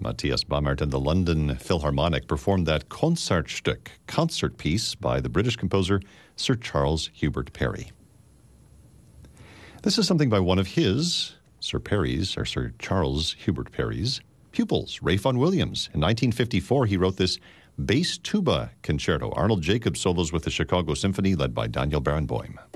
Matthias Baumert and the London Philharmonic performed that Concertstück, concert piece by the British composer Sir Charles Hubert Parry. This is something by one of his, Sir Charles Hubert Parry's, pupils, Ralph Vaughan Williams. In 1954, he wrote this bass tuba concerto. Arnold Jacobs solos with the Chicago Symphony, led by Daniel Barenboim.